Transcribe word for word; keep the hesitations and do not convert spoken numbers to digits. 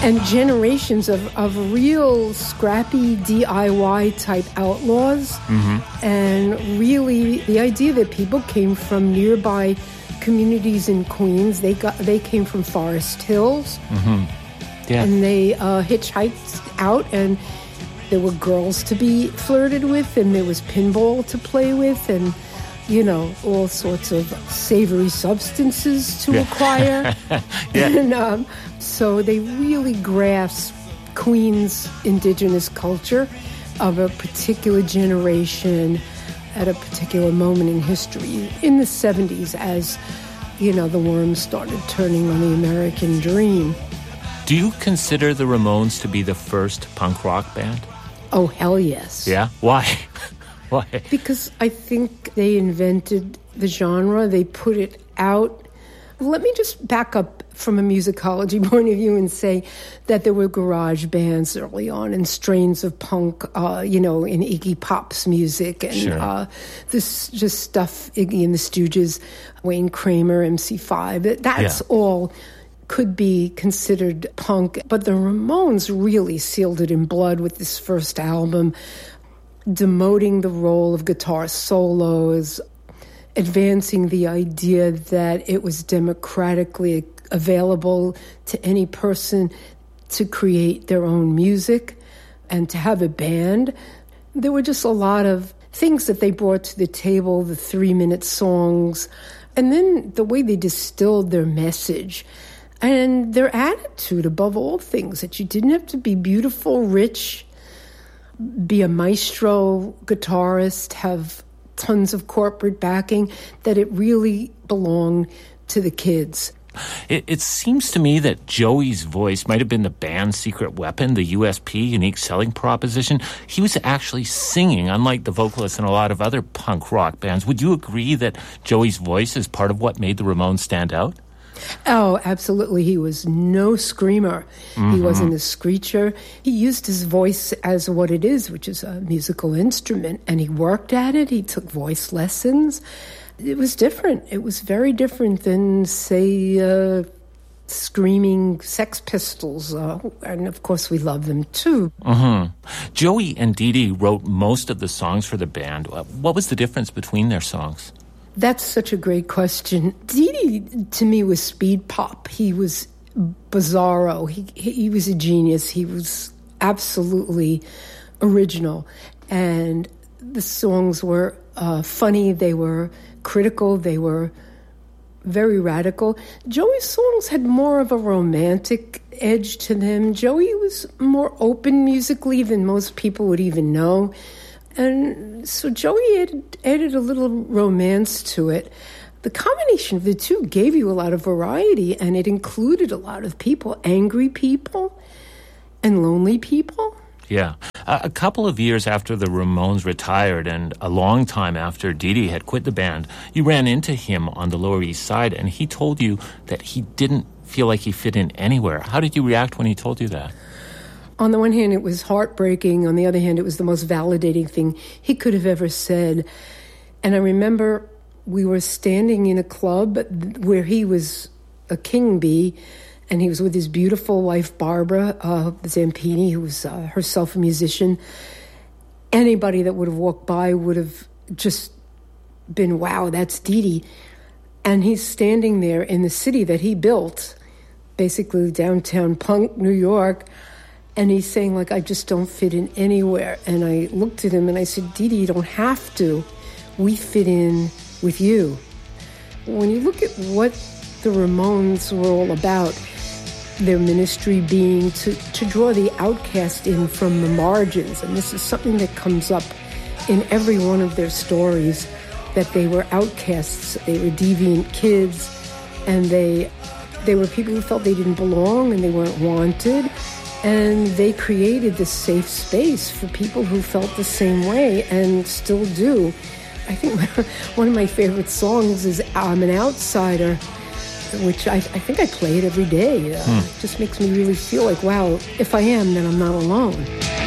and generations of, of real scrappy D I Y type outlaws. Mm-hmm. And really the idea that people came from nearby communities in Queens. They got they came from Forest Hills. Mm-hmm. Yeah. And they uh, hitchhiked out, and there were girls to be flirted with, and there was pinball to play with, and you know, all sorts of savory substances to yeah. acquire. yeah. And um, so they really grasped Queens indigenous culture of a particular generation at a particular moment in history in the seventies as, you know, the worms started turning on the American dream. Do you consider the Ramones to be the first punk rock band? Oh, hell yes. Yeah? Why? Why? Because I think they invented the genre. They put it out. Let me just back up from a musicology point of view and say that there were garage bands early on and strains of punk, uh, you know, in Iggy Pop's music and sure. uh, this just stuff, Iggy and the Stooges, Wayne Kramer, M C five. That's yeah. all could be considered punk. But the Ramones really sealed it in blood with this first album, demoting the role of guitar solos, advancing the idea that it was democratically available to any person to create their own music and to have a band. There were just a lot of things that they brought to the table, the three-minute songs, and then the way they distilled their message and their attitude above all things, that you didn't have to be beautiful, rich, be a maestro guitarist, have tons of corporate backing, that it really belonged to the kids. It, it seems to me that Joey's voice might have been the band's secret weapon, the U S P, unique selling proposition. He was actually singing, unlike the vocalists in a lot of other punk rock bands. Would you agree that Joey's voice is part of what made the Ramones stand out? Oh, absolutely. He was no screamer. Mm-hmm. He wasn't a screecher. He used his voice as what it is, which is a musical instrument, and he worked at it. He took voice lessons. It was different. It was very different than, say, uh, screaming Sex Pistols. Uh, and, of course, we love them, too. Mm-hmm. Joey and Dee Dee wrote most of the songs for the band. What was the difference between their songs? That's such a great question. Dee Dee, to me, was speed pop. He was bizarro. He, he was a genius. He was absolutely original. And the songs were uh, funny. They were critical. They were very radical. Joey's songs had more of a romantic edge to them. Joey was more open musically than most people would even know. And so Joey added, added a little romance to it. The combination of the two gave you a lot of variety, and it included a lot of people, angry people and lonely people. Yeah. Uh, a couple of years after the Ramones retired and a long time after Dee Dee had quit the band, you ran into him on the Lower East Side, and he told you that he didn't feel like he fit in anywhere. How did you react when he told you that? On the one hand, it was heartbreaking. On the other hand, it was the most validating thing he could have ever said. And I remember we were standing in a club where he was a king bee, and he was with his beautiful wife, Barbara uh, Zampini, who was uh, herself a musician. Anybody that would have walked by would have just been, wow, that's Dee Dee. And he's standing there in the city that he built, basically downtown punk New York. And he's saying, like, I just don't fit in anywhere. And I looked at him and I said, Dee Dee, you don't have to. We fit in with you. When you look at what the Ramones were all about, their ministry being to, to draw the outcast in from the margins. And this is something that comes up in every one of their stories, that they were outcasts, they were deviant kids, and they, they were people who felt they didn't belong and they weren't wanted. And they created this safe space for people who felt the same way and still do. I think one of my favorite songs is I'm an Outsider, which I, I think I play it every day. Uh, hmm. It just makes me really feel like, wow, if I am, then I'm not alone.